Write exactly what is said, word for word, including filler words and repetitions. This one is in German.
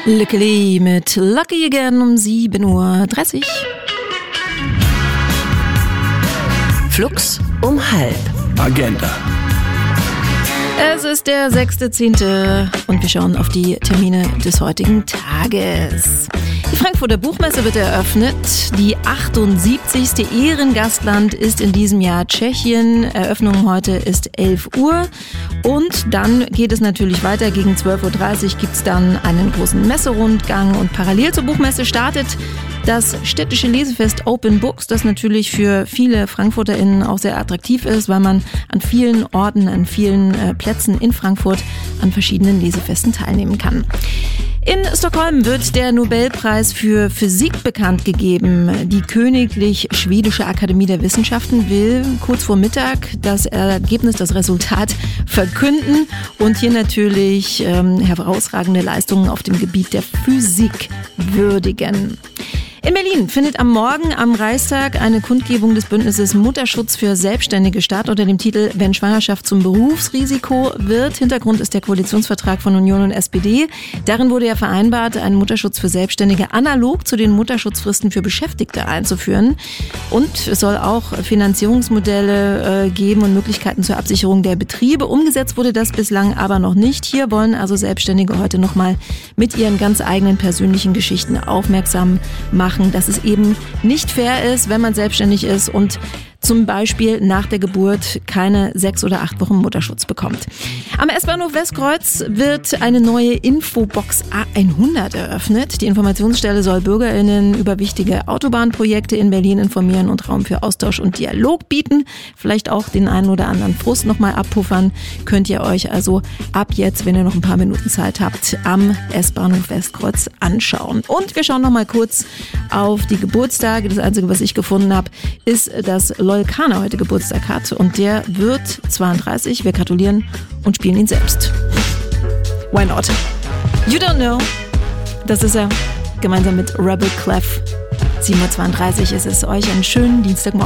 Luckily mit Lucky Again um sieben Uhr dreißig. Flux um halb. Agenda. Es ist der sechster zehnte und wir schauen auf die Termine des heutigen Tages. Die Frankfurter Buchmesse wird eröffnet. Die achtundsiebzigste Ehrengastland ist in diesem Jahr Tschechien. Eröffnung heute ist elf Uhr. Und dann geht es natürlich weiter. Gegen zwölf Uhr dreißig gibt es dann einen großen Messerundgang. Und parallel zur Buchmesse startet das städtische Lesefest Open Books, das natürlich für viele FrankfurterInnen auch sehr attraktiv ist, weil man an vielen Orten, an vielen äh, Plätzen in Frankfurt an verschiedenen Lesefesten teilnehmen kann. In Stockholm wird der Nobelpreis für Physik bekannt gegeben. Die Königlich Schwedische Akademie der Wissenschaften will kurz vor Mittag das Ergebnis, das Resultat verkünden und hier natürlich ähm, herausragende Leistungen auf dem Gebiet der Physik würdigen. In Berlin findet am Morgen am Reichstag eine Kundgebung des Bündnisses Mutterschutz für Selbstständige statt unter dem Titel Wenn Schwangerschaft zum Berufsrisiko wird. Hintergrund ist der Koalitionsvertrag von Union und S P D. Darin wurde ja vereinbart, einen Mutterschutz für Selbstständige analog zu den Mutterschutzfristen für Beschäftigte einzuführen. Und es soll auch Finanzierungsmodelle äh, geben und Möglichkeiten zur Absicherung der Betriebe. Umgesetzt wurde das bislang aber noch nicht. Hier wollen also Selbstständige heute nochmal mit ihren ganz eigenen persönlichen Geschichten aufmerksam machen, dass es eben nicht fair ist, wenn man selbstständig ist und zum Beispiel nach der Geburt keine sechs oder acht Wochen Mutterschutz bekommt. Am S-Bahnhof Westkreuz wird eine neue Infobox A hundert eröffnet. Die Informationsstelle soll BürgerInnen über wichtige Autobahnprojekte in Berlin informieren und Raum für Austausch und Dialog bieten. Vielleicht auch den einen oder anderen Frust nochmal abpuffern. Könnt ihr euch also ab jetzt, wenn ihr noch ein paar Minuten Zeit habt, am S-Bahnhof Westkreuz anschauen. Und wir schauen nochmal kurz auf die Geburtstage. Das Einzige, was ich gefunden habe, ist, dass Loyal Kana heute Geburtstag hat und der wird zweiunddreißig. Wir gratulieren und spielen ihn selbst. Why not? You don't know. Das ist er. Gemeinsam mit Rebel Clef. sieben Uhr zweiunddreißig ist es euch einen schönen Dienstagmorgen.